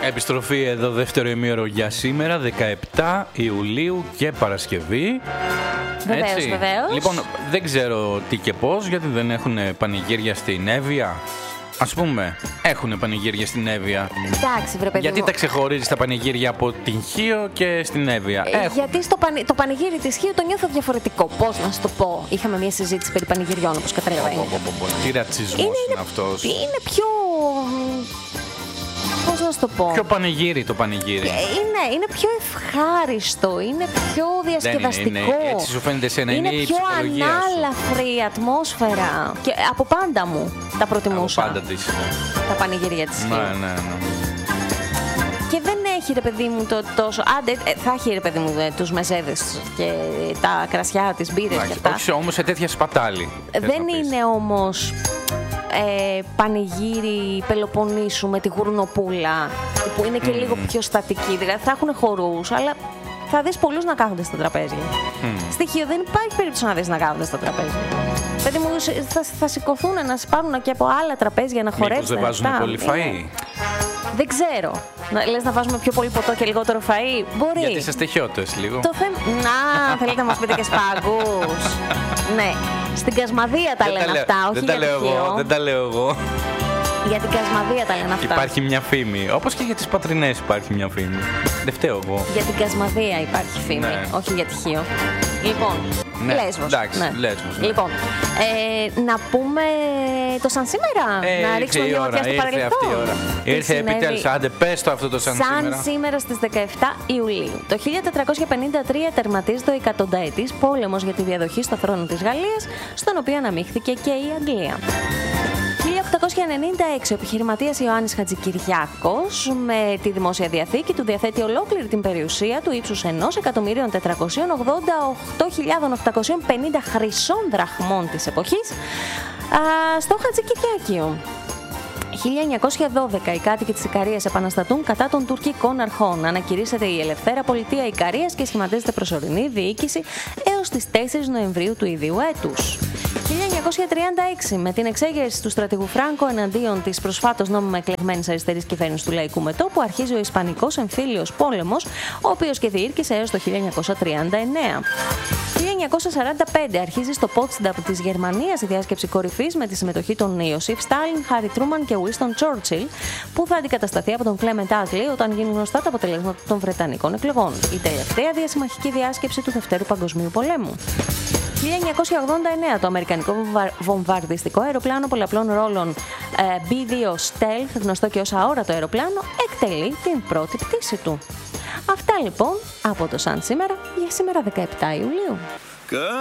Επιστροφή εδώ, δεύτερο ημίωρο για σήμερα, 17 Ιουλίου και Παρασκευή. Βεβαίως, βεβαίως. Λοιπόν, δεν ξέρω τι και πώς, γιατί δεν έχουν πανηγύρια στην Εύβοια. Ας πούμε, έχουν πανηγύρια στην Εύβοια. Εντάξει, βρε παιδί Γιατί μου. τα ξεχωρίζεις τα πανηγύρια από την Χίο και στην Εύβοια? Γιατί το πανηγύρι της Χίου το νιώθω διαφορετικό. Πώς να σου το πω. Είχαμε μια συζήτηση περί πανηγυριών, όπως καταλαβαίνετε. Τι ρατσισμός είναι αυτός? Είναι πιο... Πώς να σου το πω. Πιο πανηγύρι το πανηγύρι. Είναι πιο ευχάριστο, είναι πιο διασκεδαστικό. Δεν είναι, έτσι σου φαίνεται εσένα, είναι η πιο ψυχολογία σου. ανάλαφρη ατμόσφαιρα. Και από πάντα μου τα προτιμούσα. Από πάντα της. Τα πανηγύρια της Χίου. Ναι. Και δεν έχει, ρε παιδί μου, το τόσο. Άντε, θα έχει, ρε παιδί μου, τους μεζέδες και τα κρασιά, τις μπύρες και αυτά. Όχι όμως σε τέτοια σπατάλη. Δεν είναι όμως πανηγύρι Πελοποννήσου με τη γουρνοπούλα, που είναι και λίγο πιο στατική. Δηλαδή θα έχουν χορούς, αλλά θα δεις πολλούς να κάθονται στα τραπέζια. Στη Χίο δεν υπάρχει περίπτωση να δεις να κάθονται στα τραπέζια. Παιδί μου, θα σηκωθούν να σπάρουν και από άλλα τραπέζια να χορέψουν. Μήπως δεν βάζουν πολύ φαΐ? Δεν ξέρω. Λες να βάζουμε πιο πολύ ποτό και λιγότερο φαΐ? Μπορεί. Γιατί είστε στοιχιώτες λίγο. Να, θέλετε να μας πείτε και σπάγκους. Ναι. Στην Κασμαδία τα λένε αυτά, όχι για τη Χίο. Δεν τα λέω εγώ. Για την Κασμαδία τα λένε αυτά. Υπάρχει μια φήμη. Όπως και για τις Πατρινές υπάρχει μια φήμη. Δεν φταίω εγώ. Για την Κασμαδία υπάρχει φήμη, ναι. Όχι για τη Χίο. Λοιπόν, ναι. Λέσβος. Εντάξει, ναι. Λέσβος, ναι. Λοιπόν, να πούμε το σαν σήμερα, να ρίξουμε μια ματιά στο παρελθόν. Ήρθε επιτέλους, άντε πες το αυτό το σαν σήμερα. Σαν σήμερα στις 17 Ιουλίου. Το 1453 τερματίζεται ο εκατονταετής πόλεμος για τη διαδοχή στο θρόνο της Γαλλίας, στον οποίο αναμίχθηκε και η Αγγλία. 1896 ο επιχειρηματίας Ιωάννης Χατζικυριάκος με τη Δημόσια Διαθήκη του διαθέτει ολόκληρη την περιουσία του ύψους 1.488.850 χρυσών δραχμών της εποχής στο Χατζικυριάκιο. 1912 οι κάτοικοι της Ικαρίας επαναστατούν κατά των τουρκικών αρχών. Ανακηρύσσεται η Ελευθέρα Πολιτεία Ικαρίας και σχηματίζεται προσωρινή διοίκηση έως τις 4 Νοεμβρίου του ίδιου έτους. 1936 με την εξέγερση του στρατηγού Φράγκο εναντίον της προσφάτως νόμιμα εκλεγμένης αριστερής κυβέρνησης του Λαϊκού Μετώπου αρχίζει ο Ισπανικός Εμφύλιος Πόλεμος, ο οποίος και διήρκησε έως το 1939. 1945 αρχίζει στο Πότσταμ της Γερμανίας η διάσκεψη κορυφής με τη συμμετοχή των Ιωσήφ Στάλιν, Χάρι Τρούμαν και Ουίνστον Τσόρτσιλ, που θα αντικατασταθεί από τον Κλέμεντ Άτλι όταν γίνουν γνωστά τα αποτελέσματα των Βρετανικών εκλογών. Η τελευταία διασημαχική διάσκεψη του Δευτέρου Παγκοσμίου Πολέμου. 1989 το αμερικανικό βομβαρδιστικό αεροπλάνο πολλαπλών ρόλων B-2 Stealth, γνωστό και ως αόρατο αεροπλάνο, εκτελεί την πρώτη πτήση του. Αυτά λοιπόν από το σαν σήμερα για σήμερα 17 Ιουλίου.